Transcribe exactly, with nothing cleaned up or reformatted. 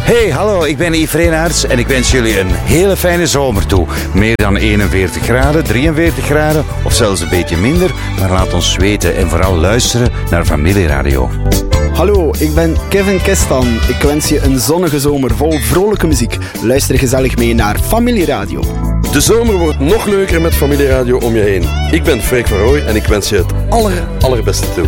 Hey, hallo, ik ben Yves Reenaerts en ik wens jullie een hele fijne zomer toe. Meer dan eenenveertig graden, drieënveertig graden of zelfs een beetje minder. Maar laat ons weten en vooral luisteren naar Familieradio. Hallo, ik ben Kevin Kestan. Ik wens je een zonnige zomer vol vrolijke muziek. Luister gezellig mee naar Familieradio. De zomer wordt nog leuker met Familieradio om je heen. Ik ben Freek van Rooij en ik wens je het aller, allerbeste toe.